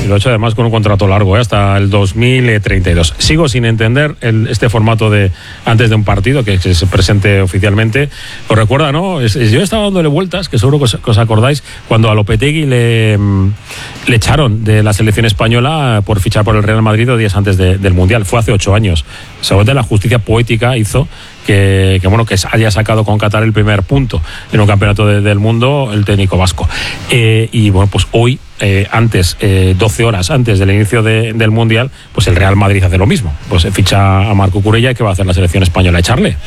Y lo ha hecho además con un contrato largo, hasta el 2032. Sigo sin entender este formato de antes de un partido que se presente oficialmente. Os recuerda, ¿no? Yo estaba dándole vueltas, que seguro que os acordáis, cuando a Lopetegui le echaron de la selección española por fichar por el Real Madrid 2 días antes del Mundial. Fue hace 8 años. Seguramente la justicia poética hizo que haya sacado con Qatar el primer punto en un campeonato del mundo el técnico vasco. Y bueno, pues hoy, 12 horas antes del inicio del Mundial, pues el Real Madrid hace lo mismo. Pues ficha a Marco Curella. ¿Y qué va a hacer la selección española? ¿Echarle?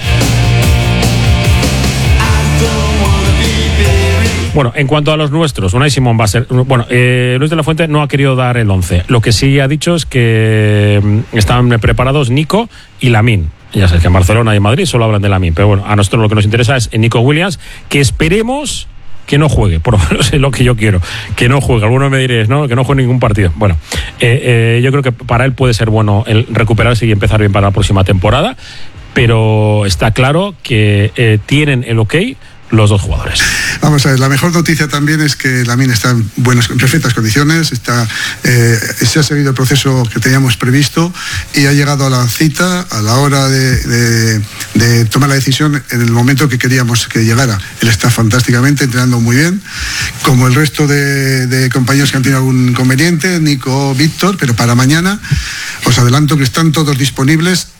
Bueno, en cuanto a los nuestros, Unai Simón va a ser... Bueno, Luis de la Fuente no ha querido dar el 11. Lo que sí ha dicho es que están preparados Nico y Lamine. Ya sabes que en Barcelona y en Madrid solo hablan de Lamine, pero bueno, a nosotros lo que nos interesa es Nico Williams, que esperemos que no juegue, por lo menos es lo que yo quiero, que no juegue. Algunos me diréis, no, que no juegue ningún partido. Bueno, yo creo que para él puede ser bueno el recuperarse y empezar bien para la próxima temporada, pero está claro que tienen el ok los dos jugadores. Vamos a ver, la mejor noticia también es que Lamine está en perfectas condiciones, se ha seguido el proceso que teníamos previsto y ha llegado a la cita a la hora de tomar la decisión en el momento que queríamos que llegara. Él está fantásticamente, entrenando muy bien, como el resto de compañeros que han tenido algún inconveniente, Nico, Víctor, pero para mañana os adelanto que están todos disponibles.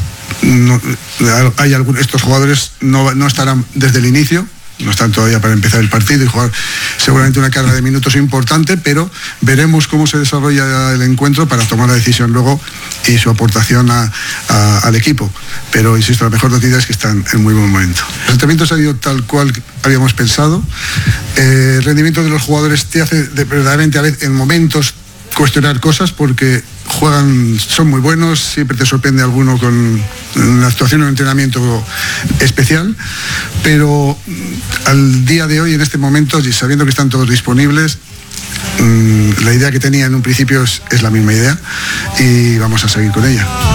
Estos jugadores no estarán desde el inicio, no están todavía para empezar el partido y jugar seguramente una carga de minutos importante, pero veremos cómo se desarrolla el encuentro para tomar la decisión luego y su aportación al equipo. Pero insisto, la mejor noticia es que están en muy buen momento. El tratamiento ha salido tal cual habíamos pensado. El rendimiento de los jugadores te hace verdaderamente a veces en momentos cuestionar cosas porque son muy buenos, siempre te sorprende alguno con una actuación o un entrenamiento especial, pero al día de hoy, en este momento, y sabiendo que están todos disponibles, la idea que tenía en un principio es la misma idea y vamos a seguir con ella.